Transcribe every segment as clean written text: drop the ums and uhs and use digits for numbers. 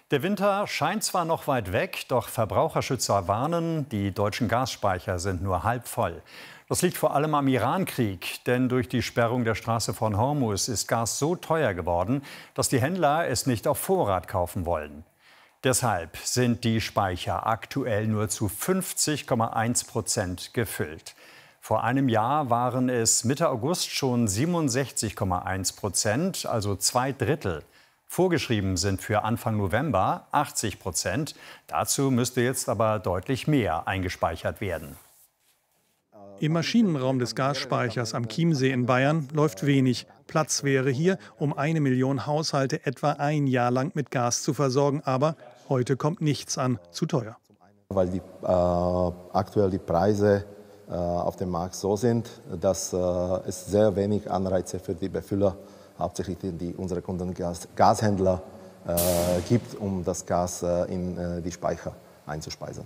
Der Winter scheint zwar noch weit weg, doch Verbraucherschützer warnen, die deutschen Gasspeicher sind nur halb voll. Das liegt vor allem am Irankrieg, denn durch die Sperrung der Straße von Hormuz ist Gas so teuer geworden, dass die Händler es nicht auf Vorrat kaufen wollen. Deshalb sind die Speicher aktuell nur zu 50,1% gefüllt. Vor einem Jahr waren es Mitte August schon 67,1%, also 2/3. Vorgeschrieben sind für Anfang November 80%. Dazu müsste jetzt aber deutlich mehr eingespeichert werden. Im Maschinenraum des Gasspeichers am Chiemsee in Bayern läuft wenig. Platz wäre hier, um 1 Million Haushalte etwa ein Jahr lang mit Gas zu versorgen. Aber heute kommt nichts an, zu teuer. Weil aktuell die Preise auf dem Markt so sind, dass es sehr wenig Anreize für die Befüller, hauptsächlich unsere Kunden Gashändler, gibt, um das Gas in die Speicher einzuspeisen.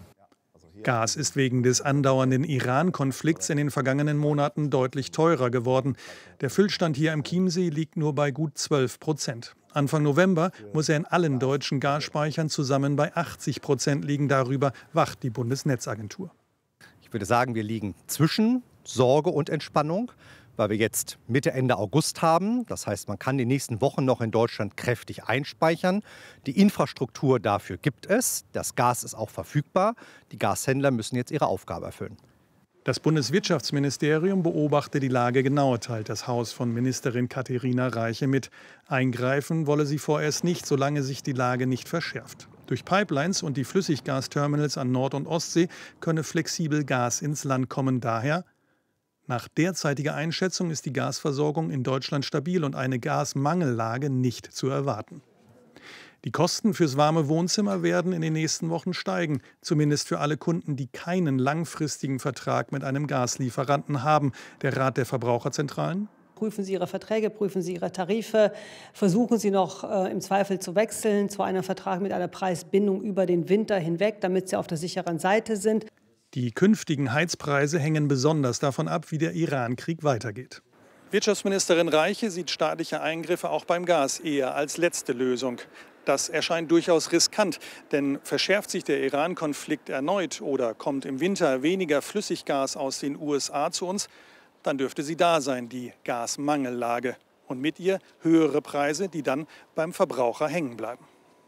Gas ist wegen des andauernden Iran-Konflikts in den vergangenen Monaten deutlich teurer geworden. Der Füllstand hier am Chiemsee liegt nur bei gut 12%. Anfang November muss er in allen deutschen Gasspeichern zusammen bei 80% liegen. Darüber wacht die Bundesnetzagentur. Ich würde sagen, wir liegen zwischen Sorge und Entspannung, weil wir jetzt Mitte, Ende August haben. Das heißt, man kann die nächsten Wochen noch in Deutschland kräftig einspeichern. Die Infrastruktur dafür gibt es. Das Gas ist auch verfügbar. Die Gashändler müssen jetzt ihre Aufgabe erfüllen. Das Bundeswirtschaftsministerium beobachtet die Lage genau, teilt das Haus von Ministerin Katharina Reiche mit. Eingreifen wolle sie vorerst nicht, solange sich die Lage nicht verschärft. Durch Pipelines und die Flüssiggasterminals an Nord- und Ostsee könne flexibel Gas ins Land kommen. Daher: Nach derzeitiger Einschätzung ist die Gasversorgung in Deutschland stabil und eine Gasmangellage nicht zu erwarten. Die Kosten fürs warme Wohnzimmer werden in den nächsten Wochen steigen, zumindest für alle Kunden, die keinen langfristigen Vertrag mit einem Gaslieferanten haben. Der Rat der Verbraucherzentralen: Prüfen Sie Ihre Verträge, prüfen Sie Ihre Tarife, versuchen Sie noch im Zweifel zu wechseln zu einem Vertrag mit einer Preisbindung über den Winter hinweg, damit Sie auf der sicheren Seite sind. Die künftigen Heizpreise hängen besonders davon ab, wie der Iran-Krieg weitergeht. Wirtschaftsministerin Reiche sieht staatliche Eingriffe auch beim Gas eher als letzte Lösung. Das erscheint durchaus riskant, denn verschärft sich der Iran-Konflikt erneut oder kommt im Winter weniger Flüssiggas aus den USA zu uns, dann dürfte sie da sein, die Gasmangellage. Und mit ihr höhere Preise, die dann beim Verbraucher hängen bleiben.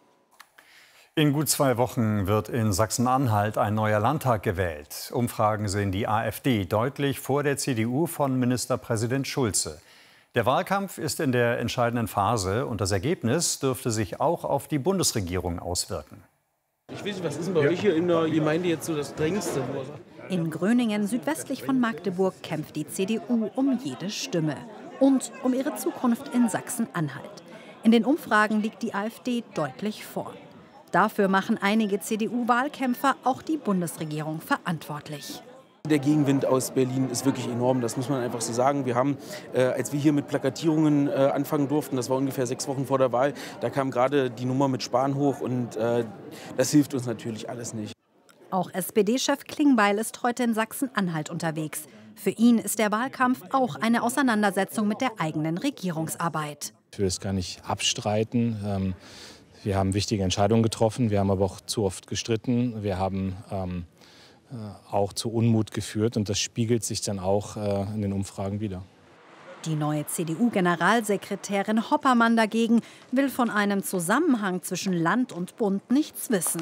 In gut 2 Wochen wird in Sachsen-Anhalt ein neuer Landtag gewählt. Umfragen sehen die AfD deutlich vor der CDU von Ministerpräsident Schulze. Der Wahlkampf ist in der entscheidenden Phase und das Ergebnis dürfte sich auch auf die Bundesregierung auswirken. Ich weiß nicht, was ist denn bei euch hier in der Gemeinde jetzt so das Drängendste? In Gröningen, südwestlich von Magdeburg, kämpft die CDU um jede Stimme und um ihre Zukunft in Sachsen-Anhalt. In den Umfragen liegt die AfD deutlich vor. Dafür machen einige CDU-Wahlkämpfer auch die Bundesregierung verantwortlich. Der Gegenwind aus Berlin ist wirklich enorm, das muss man einfach so sagen. Wir haben, als wir hier mit Plakatierungen anfangen durften, das war ungefähr 6 Wochen vor der Wahl, da kam gerade die Nummer mit Spahn hoch und das hilft uns natürlich alles nicht. Auch SPD-Chef Klingbeil ist heute in Sachsen-Anhalt unterwegs. Für ihn ist der Wahlkampf auch eine Auseinandersetzung mit der eigenen Regierungsarbeit. Ich will es gar nicht abstreiten. Wir haben wichtige Entscheidungen getroffen, wir haben aber auch zu oft gestritten. Wir haben auch zu Unmut geführt und das spiegelt sich dann auch in den Umfragen wider. Die neue CDU-Generalsekretärin Hoppermann dagegen will von einem Zusammenhang zwischen Land und Bund nichts wissen.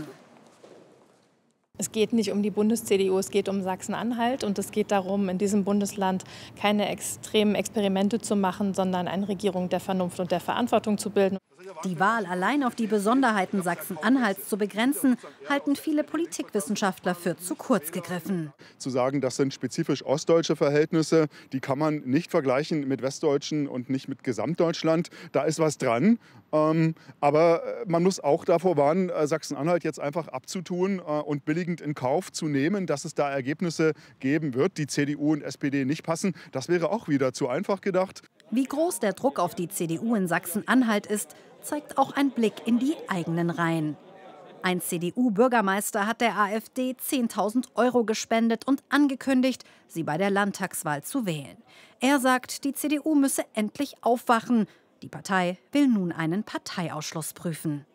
Es geht nicht um die Bundes-CDU, es geht um Sachsen-Anhalt und es geht darum, in diesem Bundesland keine extremen Experimente zu machen, sondern eine Regierung der Vernunft und der Verantwortung zu bilden. Die Wahl allein auf die Besonderheiten Sachsen-Anhalts zu begrenzen, halten viele Politikwissenschaftler für zu kurz gegriffen. Zu sagen, das sind spezifisch ostdeutsche Verhältnisse, die kann man nicht vergleichen mit westdeutschen und nicht mit Gesamtdeutschland. Da ist was dran. Aber man muss auch davor warnen, Sachsen-Anhalt jetzt einfach abzutun und billigend in Kauf zu nehmen, dass es da Ergebnisse geben wird, die CDU und SPD nicht passen. Das wäre auch wieder zu einfach gedacht. Wie groß der Druck auf die CDU in Sachsen-Anhalt ist, zeigt auch ein Blick in die eigenen Reihen. Ein CDU-Bürgermeister hat der AfD 10.000 € gespendet und angekündigt, sie bei der Landtagswahl zu wählen. Er sagt, die CDU müsse endlich aufwachen. Die Partei will nun einen Parteiausschluss prüfen.